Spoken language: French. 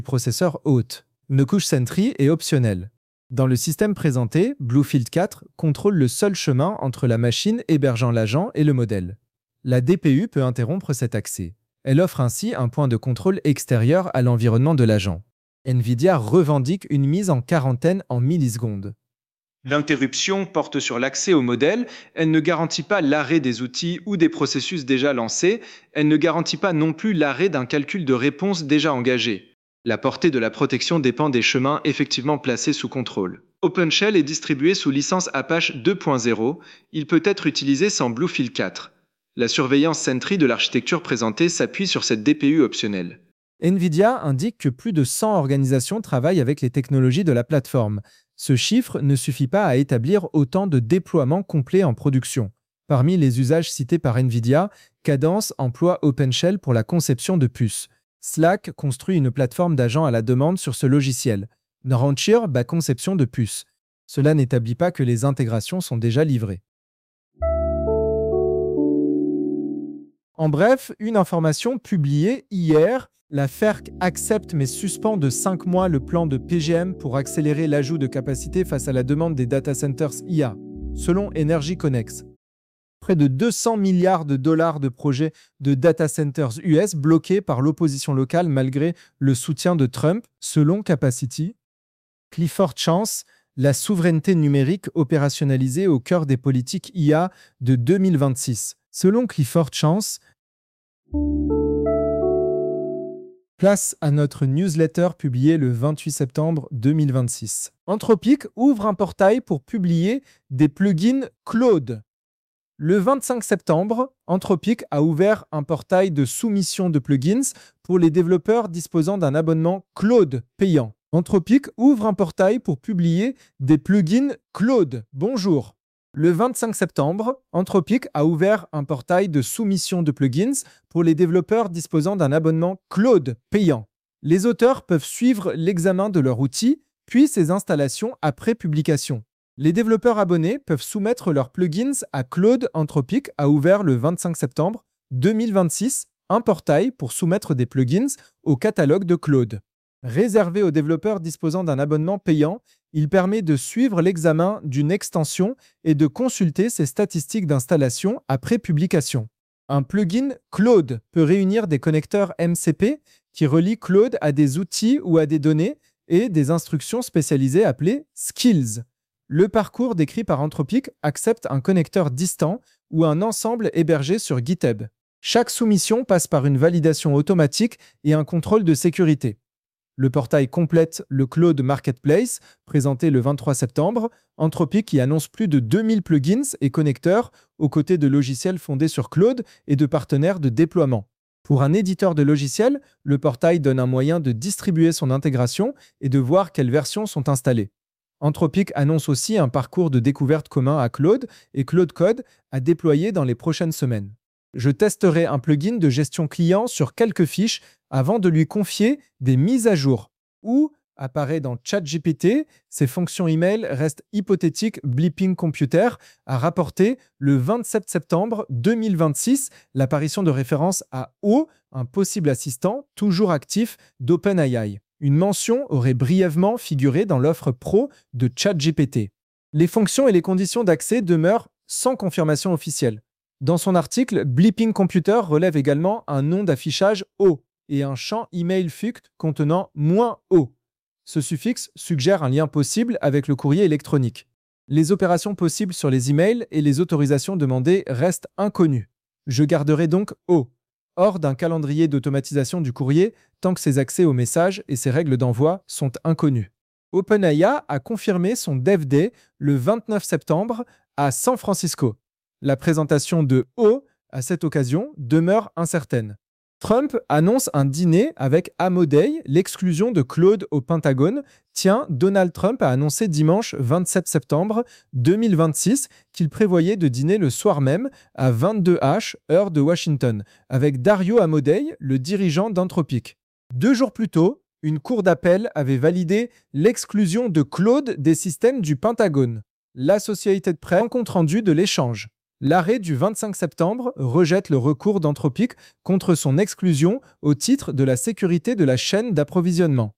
processeur haute. Une couche Sentry est optionnelle. Dans le système présenté, Bluefield 4 contrôle le seul chemin entre la machine hébergeant l'agent et le modèle. La DPU peut interrompre cet accès. Elle offre ainsi un point de contrôle extérieur à l'environnement de l'agent. NVIDIA revendique une mise en quarantaine en millisecondes. L'interruption porte sur l'accès au modèle, elle ne garantit pas l'arrêt des outils ou des processus déjà lancés, elle ne garantit pas non plus l'arrêt d'un calcul de réponse déjà engagé. La portée de la protection dépend des chemins effectivement placés sous contrôle. OpenShell est distribué sous licence Apache 2.0, il peut être utilisé sans Bluefield 4. La surveillance Sentry de l'architecture présentée s'appuie sur cette DPU optionnelle. NVIDIA indique que plus de 100 organisations travaillent avec les technologies de la plateforme. Ce chiffre ne suffit pas à établir autant de déploiements complets en production. Parmi les usages cités par NVIDIA, Cadence emploie OpenShell pour la conception de puces. Slack construit une plateforme d'agents à la demande sur ce logiciel. Rancher bat conception de puces. Cela n'établit pas que les intégrations sont déjà livrées. En bref, une information publiée hier. La FERC accepte mais suspend de 5 mois le plan de PGM pour accélérer l'ajout de capacité face à la demande des data centers IA, selon Energy Connex. Près de 200 milliards de dollars de projets de data centers US bloqués par l'opposition locale malgré le soutien de Trump, selon Capacity. Clifford Chance, la souveraineté numérique opérationnalisée au cœur des politiques IA de 2026. Selon Clifford Chance, place à notre newsletter publiée le 28 septembre 2026. Anthropic ouvre un portail pour publier des plugins Claude. Le 25 septembre, Anthropic a ouvert un portail de soumission de plugins pour les développeurs disposant d'un abonnement Claude payant. Anthropic ouvre un portail pour publier des plugins Claude. Bonjour. Le 25 septembre, Anthropic a ouvert un portail de soumission de plugins pour les développeurs disposant d'un abonnement Claude payant. Les auteurs peuvent suivre l'examen de leur outil, puis ses installations après publication. Les développeurs abonnés peuvent soumettre leurs plugins à Claude. Anthropic a ouvert le 25 septembre 2026 un portail pour soumettre des plugins au catalogue de Claude. Réservé aux développeurs disposant d'un abonnement payant, il permet de suivre l'examen d'une extension et de consulter ses statistiques d'installation après publication. Un plugin Claude peut réunir des connecteurs MCP qui relient Claude à des outils ou à des données et des instructions spécialisées appelées skills. Le parcours décrit par Anthropic accepte un connecteur distant ou un ensemble hébergé sur GitHub. Chaque soumission passe par une validation automatique et un contrôle de sécurité. Le portail complète le Claude Marketplace, présenté le 23 septembre. Anthropic y annonce plus de 2000 plugins et connecteurs aux côtés de logiciels fondés sur Claude et de partenaires de déploiement. Pour un éditeur de logiciels, le portail donne un moyen de distribuer son intégration et de voir quelles versions sont installées. Anthropic annonce aussi un parcours de découverte commun à Claude et Claude Code à déployer dans les prochaines semaines. Je testerai un plugin de gestion client sur quelques fiches avant de lui confier des mises à jour. Ou, apparaît dans ChatGPT, ces fonctions email restent hypothétiques. Bleeping Computer a rapporté le 27 septembre 2026 l'apparition de références à O, un possible assistant toujours actif d'OpenAI. Une mention aurait brièvement figuré dans l'offre pro de ChatGPT. Les fonctions et les conditions d'accès demeurent sans confirmation officielle. Dans son article, Bleeping Computer relève également un nom d'affichage O et un champ email fuct contenant -O. Ce suffixe suggère un lien possible avec le courrier électronique. Les opérations possibles sur les emails et les autorisations demandées restent inconnues. Je garderai donc O, hors d'un calendrier d'automatisation du courrier tant que ses accès aux messages et ses règles d'envoi sont inconnus. OpenAI a confirmé son Dev Day le 29 septembre à San Francisco. La présentation de O, à cette occasion, demeure incertaine. Trump annonce un dîner avec Amodei, l'exclusion de Claude au Pentagone. Tiens, Donald Trump a annoncé dimanche 27 septembre 2026 qu'il prévoyait de dîner le soir même à 22h, heure de Washington, avec Dario Amodei, le dirigeant d'Anthropic. 2 jours plus tôt, une cour d'appel avait validé l'exclusion de Claude des systèmes du Pentagone. L'Associated Press, en compte rendu de l'échange. L'arrêt du 25 septembre rejette le recours d'Anthropic contre son exclusion au titre de la sécurité de la chaîne d'approvisionnement.